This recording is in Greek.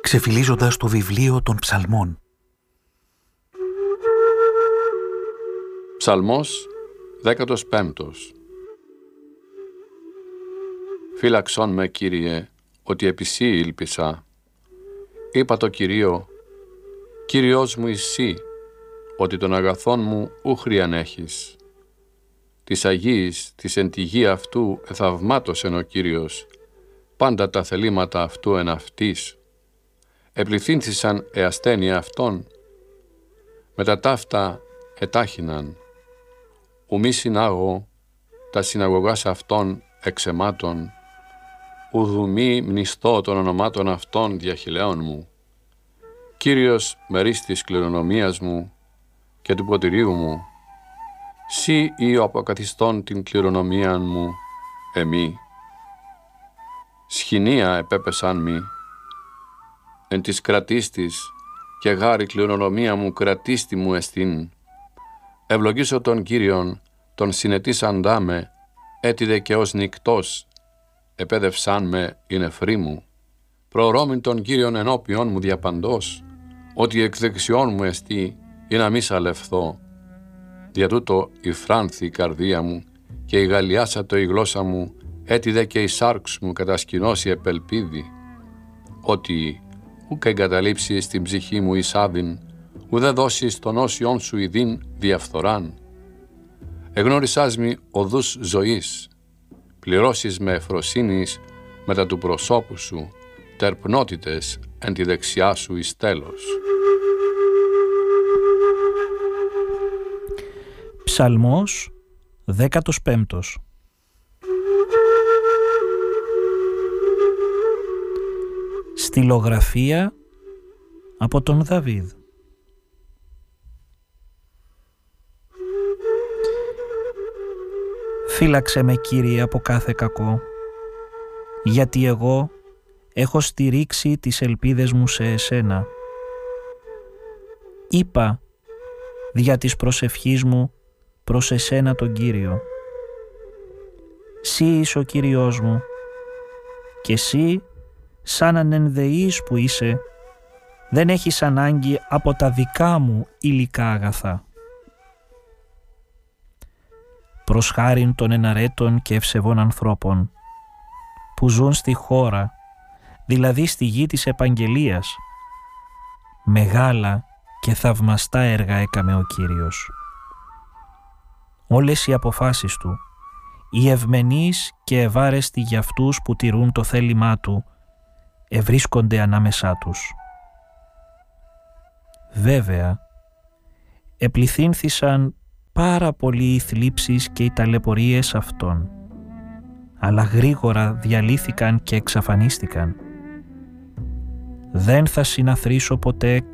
ξεφυλίζοντας το βιβλίο των ψαλμών. Ψαλμός 15. Φύλαξον με, Κύριε, ότι επί Σύ ήλπισα. Είπα το Κυρίω, Κύριος μου εσύ, ότι των αγαθών μου ούχριαν έχεις. Της Αγίης, της εν τη γη αυτού εθαυμάτωσεν ο Κύριος, πάντα τα θελήματα αυτού εν αυτής. Επληθύνθησαν ασθένεια αυτών, με τα ταύτα ετάχυναν. Ουμή συνάγω τα συναγωγάς αυτών εξαιμάτων, ουδουμή μνηστώ των ονομάτων αυτών διαχειλέων μου. Κύριος μερίς της κληρονομίας μου και του ποτηρίου μου, Σύ ή ο αποκαθιστών την κληρονομία μου, εμή. Σχοινία επέπεσαν μη, εν της κρατίστης, και γάρη κληρονομία μου κρατίστη μου εστίν. Ευλογήσω τον Κύριον, τον συνετήσαντά με, έτιδε και ως νυκτός, επέδευσάν με η νεφρή μου. Προωρώμην τον Κύριον ενώπιον μου διαπαντός, ότι εκ δεξιών μου εστί, ή να μη σαλευθώ. Δια τούτο η φράνθη η καρδία μου, και η γαλλιάσατο η γλώσσα μου, έτιδε και η σάρξ μου κατασκηνώσει επελπίδη, ότι ουκ εγκαταλείψεις την ψυχή μου εις άδειν, ουδέ δώσεις τον όσιον σου ειδήν διαφθοράν. Εγνώρισάς μη οδούς ζωής, πληρώσεις με ευφροσύνης μετά του προσώπου σου, τερπνότητες εν τη δεξιά σου εις τέλος. Ψαλμός 15. Στυλογραφία από τον Δαβίδ. Φύλαξε με, Κύριε, από κάθε κακό, γιατί εγώ έχω στηρίξει τις ελπίδες μου σε εσένα. Είπα δια της προσευχής μου προς εσένα τον Κύριο. Σύ είσαι ο Κύριος μου, και εσύ σαν ανενδεής που είσαι, δεν έχεις ανάγκη από τα δικά μου υλικά αγαθά. Προς χάριν των εναρέτων και ευσεβών ανθρώπων, που ζουν στη χώρα, δηλαδή στη γη της επαγγελίας, μεγάλα και θαυμαστά έργα έκαμε ο Κύριος. Όλες οι αποφάσεις του, οι ευμενείς και ευάρεστοι για αυτούς που τηρούν το θέλημά του, ευρίσκονται ανάμεσά τους. Βέβαια, επληθύνθησαν πάρα πολλοί οι θλίψεις και οι ταλαιπωρίες αυτών, αλλά γρήγορα διαλύθηκαν και εξαφανίστηκαν. Δεν θα συναθρήσω ποτέ